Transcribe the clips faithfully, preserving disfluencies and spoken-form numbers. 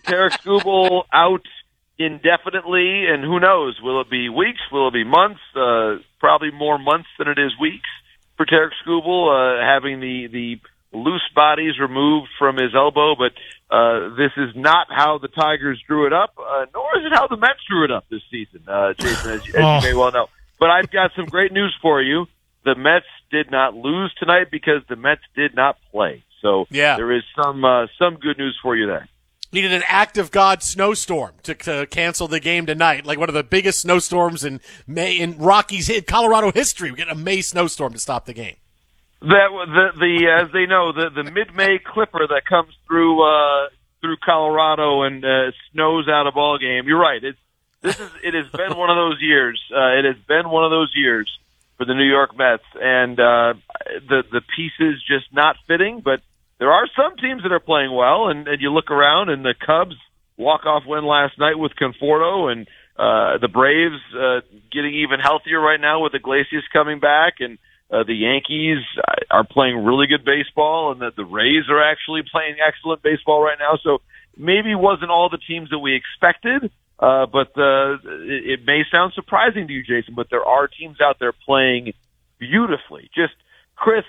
Tarik Skubal out indefinitely, and who knows? Will it be weeks? Will it be months? Uh, probably more months than it is weeks for Tarik Skubal, uh, having the, the loose bodies removed from his elbow. But uh, this is not how the Tigers drew it up, uh, nor is it how the Mets drew it up this season, uh, Jason, as, as oh. you may well know. But I've got some great news for you. The Mets did not lose tonight because the Mets did not play. So yeah. there is some uh, some good news for you there. Needed an act of God snowstorm to, to cancel the game tonight, like one of the biggest snowstorms in May in Rockies, Colorado history. We get a May snowstorm to stop the game. That the the as they know the the mid-May clipper that comes through uh, through Colorado and uh, snows out a ball game. You're right. It's this is it has been one of those years. Uh, it has been one of those years for the New York Mets, and uh, the the pieces just not fitting, but. There are some teams that are playing well, and, and you look around, and the Cubs walk-off win last night with Conforto, and uh, the Braves uh, getting even healthier right now with Iglesias coming back, and uh, the Yankees are playing really good baseball, and the, the Rays are actually playing excellent baseball right now. So maybe it wasn't all the teams that we expected, uh, but uh, it, it may sound surprising to you, Jason, but there are teams out there playing beautifully, just crisp,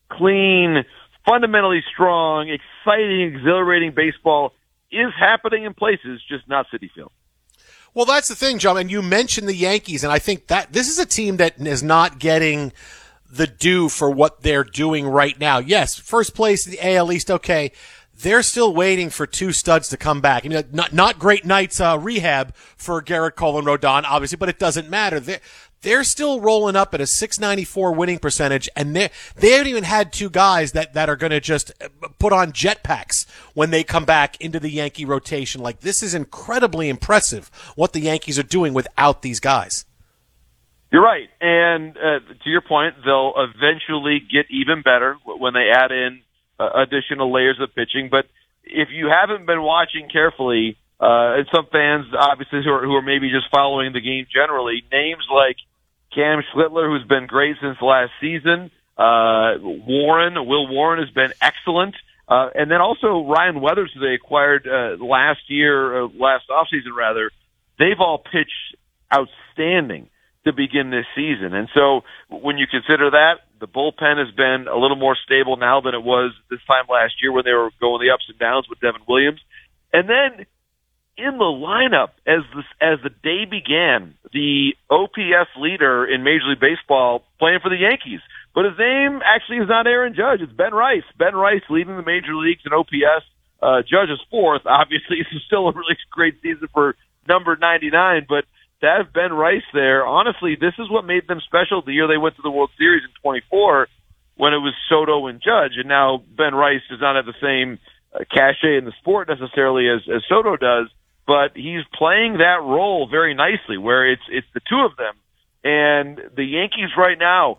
clean, fundamentally strong, exciting, exhilarating baseball is happening in places, just not Citi Field. Well, that's the thing, John, and you mentioned the Yankees, and I think that this is a team that is not getting the due for what they're doing right now. Yes, first place in the A L East, okay. They're still waiting for two studs to come back. You know, not, not great nights uh, rehab for Garrett Cole and Rodon, obviously, but it doesn't matter. They're, they're still rolling up at a six ninety-four winning percentage, and they they haven't even had two guys that, that are going to just put on jetpacks when they come back into the Yankee rotation. Like, this is incredibly impressive what the Yankees are doing without these guys. You're right, and uh, to your point, they'll eventually get even better when they add in uh, additional layers of pitching. But if you haven't been watching carefully, uh, and some fans obviously who are, who are maybe just following the game generally, names like Cam Schlittler, who's been great since last season, uh, Warren, Will Warren has been excellent, uh, and then also Ryan Weathers, who they acquired uh, last year, uh, last offseason rather. They've all pitched outstanding to begin this season. And so when you consider that, the bullpen has been a little more stable now than it was this time last year when they were going the ups and downs with Devin Williams. And then in the lineup, as the, as the day began, the O P S leader in Major League Baseball playing for the Yankees. But his name actually is not Aaron Judge. It's Ben Rice. Ben Rice leading the major leagues in O P S. Uh, Judge is fourth. Obviously, this is still a really great season for number ninety-nine, but to have Ben Rice there, honestly, this is what made them special the year they went to the World Series in twenty-four when it was Soto and Judge. And now Ben Rice does not have the same uh, cachet in the sport necessarily as, as Soto does, but he's playing that role very nicely where it's it's the two of them. And the Yankees right now,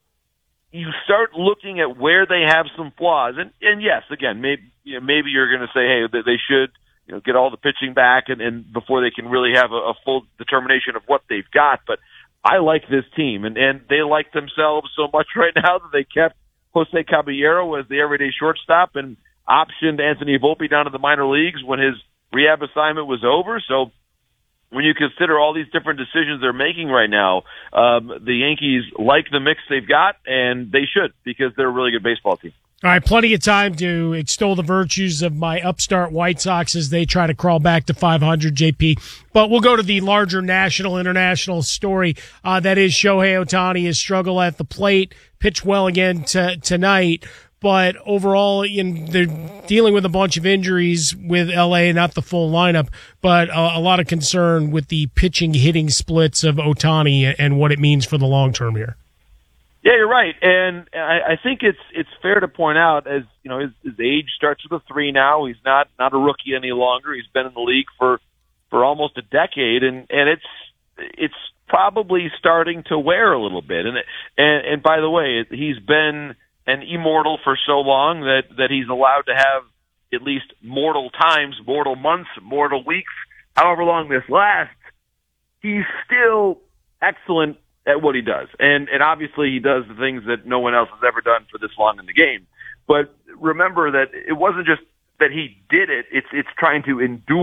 you start looking at where they have some flaws. And, and yes, again, maybe, you know, maybe you're going to say, hey, they should – you know, get all the pitching back and, and before they can really have a, a full determination of what they've got. But I like this team, and, and they like themselves so much right now that they kept Jose Caballero as the everyday shortstop and optioned Anthony Volpe down to the minor leagues when his rehab assignment was over. So when you consider all these different decisions they're making right now, um, the Yankees like the mix they've got, and they should because they're a really good baseball team. All right, plenty of time to extol the virtues of my upstart White Sox as they try to crawl back to five hundred, J P. But we'll go to the larger national, international story. Uh, that is Shohei Ohtani, his struggle at the plate, pitched well again t- tonight. But overall, in, they're dealing with a bunch of injuries with L A, not the full lineup, but uh, a lot of concern with the pitching-hitting splits of Ohtani and what it means for the long term here. Yeah, you're right, and I, I think it's it's fair to point out, as you know, his, his age starts with a three now. He's not not a rookie any longer. He's been in the league for, for almost a decade, and, and it's it's probably starting to wear a little bit. And and and by the way, he's been an immortal for so long that that he's allowed to have at least mortal times, mortal months, mortal weeks, however long this lasts. He's still excellent at what he does. And and obviously he does the things that no one else has ever done for this long in the game. But remember that it wasn't just that he did it, it's it's trying to endure